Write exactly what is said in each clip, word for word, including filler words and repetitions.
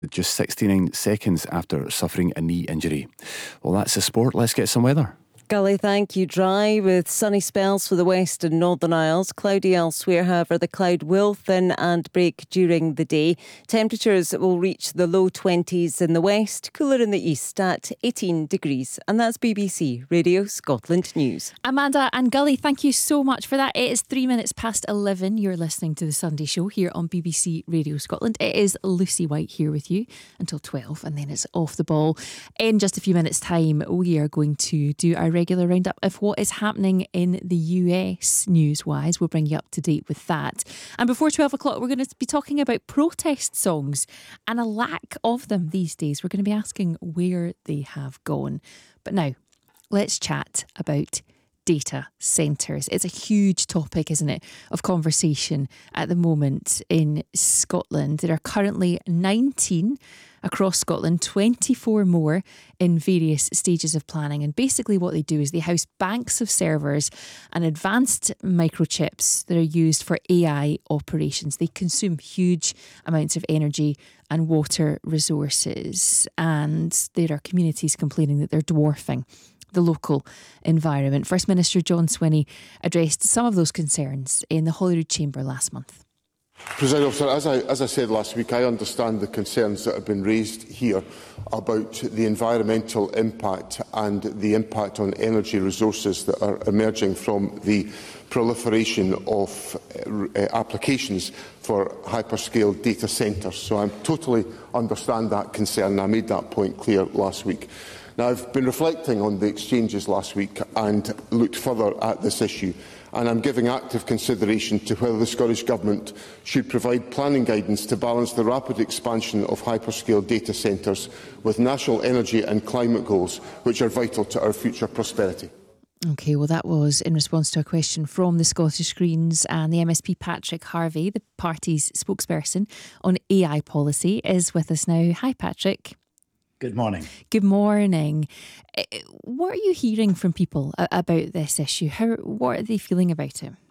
just sixty-nine seconds after suffering a knee injury. Well, that's the sport. Let's get some weather. Gully, thank you. Dry with sunny spells for the west and northern Isles. Cloudy elsewhere, however, the cloud will thin and break during the day. Temperatures will reach the low twenties in the west, cooler in the east at eighteen degrees. And that's B B C Radio Scotland News. Amanda and Gully, thank you so much for that. It is three minutes past eleven. You're listening to The Sunday Show here on B B C Radio Scotland. It is Lucy White here with you until twelve, and then it's off the ball. In just a few minutes' time, we are going to do our regular roundup of what is happening in the U S news-wise. We'll bring you up to date with that. And before twelve o'clock, we're going to be talking about protest songs and a lack of them these days. We're going to be asking where they have gone. But now, let's chat about data centres. It's a huge topic, isn't it, of conversation at the moment in Scotland. There are currently nineteen across Scotland, twenty-four more in various stages of planning. And basically what they do is they house banks of servers and advanced microchips that are used for A I operations. They consume huge amounts of energy and water resources. And there are communities complaining that they're dwarfing the local environment. First Minister John Swinney addressed some of those concerns in the Holyrood Chamber last month. President Officer, as I, as I said last week, I understand the concerns that have been raised here about the environmental impact and the impact on energy resources that are emerging from the proliferation of uh, applications for hyperscale data centres. So I totally understand that concern, and I made that point clear last week. Now, I've been reflecting on the exchanges last week and looked further at this issue, and I'm giving active consideration to whether the Scottish Government should provide planning guidance to balance the rapid expansion of hyperscale data centres with national energy and climate goals, which are vital to our future prosperity. OK, well, that was in response to a question from the Scottish Greens, and the M S P Patrick Harvey, the party's spokesperson on A I policy, is with us now. Hi, Patrick. Good morning. Good morning. What are you hearing from people about this issue? How, what are they feeling about it?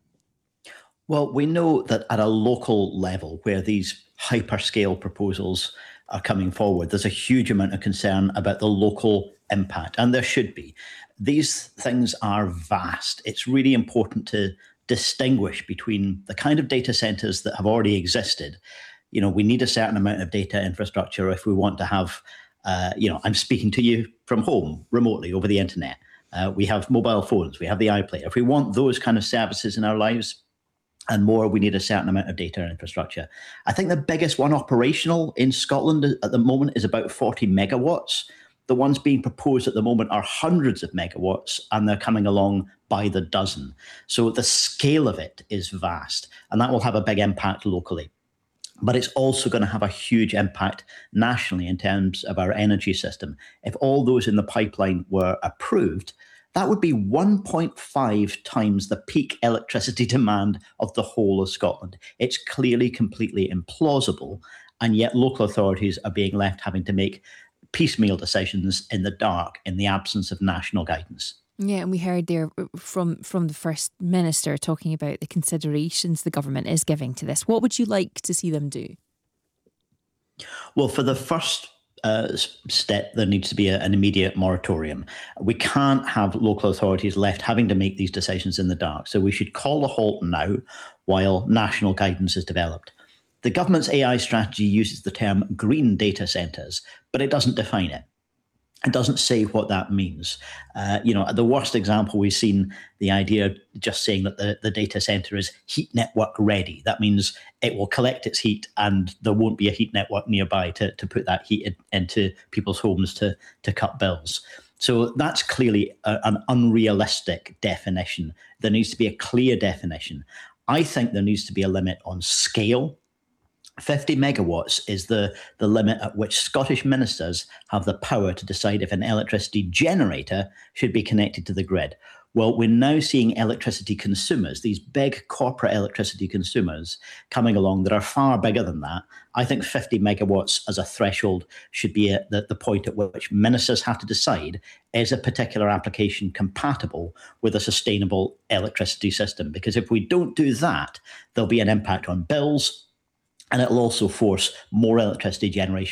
Well, we know that at a local level, where these hyperscale proposals are coming forward, there's a huge amount of concern about the local impact, and there should be. These things are vast. It's really important to distinguish between the kind of data centres that have already existed. You know, we need a certain amount of data infrastructure if we want to have Uh, you know, I'm speaking to you from home, remotely, over the internet. Uh, we have mobile phones, we have the iPlayer. If we want those kind of services in our lives and more, we need a certain amount of data infrastructure. I think the biggest one operational in Scotland at the moment is about forty megawatts. The ones being proposed at the moment are hundreds of megawatts, and they're coming along by the dozen. So the scale of it is vast, and that will have a big impact locally. But it's also going to have a huge impact nationally in terms of our energy system. If all those in the pipeline were approved, that would be one point five times the peak electricity demand of the whole of Scotland. It's clearly completely implausible, and yet local authorities are being left having to make piecemeal decisions in the dark in the absence of national guidance. Yeah, and we heard there from, from the First Minister talking about the considerations the government is giving to this. What would you like to see them do? Well, for the first uh, step, there needs to be a, an immediate moratorium. We can't have local authorities left having to make these decisions in the dark. So we should call a halt now while national guidance is developed. The government's A I strategy uses the term green data centres, but it doesn't define it. It doesn't say what that means. Uh, you know, the worst example we've seen, the idea of just saying that the, the data centre is heat network ready. That means it will collect its heat and there won't be a heat network nearby to, to put that heat in, into people's homes to, to cut bills. So that's clearly a, an unrealistic definition. There needs to be a clear definition. I think there needs to be a limit on scale. fifty megawatts is the, the limit at which Scottish ministers have the power to decide if an electricity generator should be connected to the grid. Well, we're now seeing electricity consumers, these big corporate electricity consumers, coming along that are far bigger than that. I think fifty megawatts as a threshold should be at the, the point at which ministers have to decide, is a particular application compatible with a sustainable electricity system? Because if we don't do that, there'll be an impact on bills, and it'll also force more electricity generation